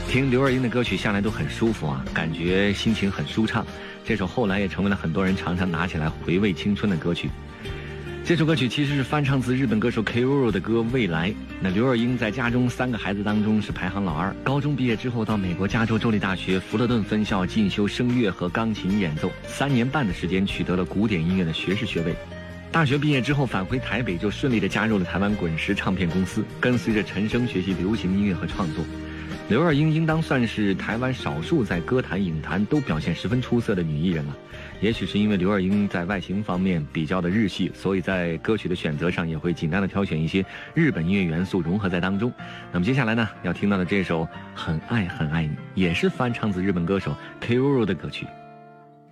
听刘若英的歌曲向来都很舒服啊，感觉心情很舒畅。这首后来也成为了很多人常常拿起来回味青春的歌曲。这首歌曲其实是翻唱自日本歌手 K-Roro 的歌《未来》。那刘若英在家中3个孩子当中是排行老2，高中毕业之后到美国加州州立大学福勒顿分校进修声乐和钢琴演奏，3年半的时间取得了古典音乐的学士学位。大学毕业之后返回台北，就顺利地加入了台湾滚石唱片公司，跟随着陈升学习流行音乐和创作。刘若英应当算是台湾少数在歌坛影坛都表现十分出色的女艺人了。也许是因为刘若英在外形方面比较的日系，所以在歌曲的选择上也会尽量的挑选一些日本音乐元素融合在当中。那么接下来呢，要听到的这首《很爱很爱你》也是翻唱自日本歌手 K-Roro 的歌曲。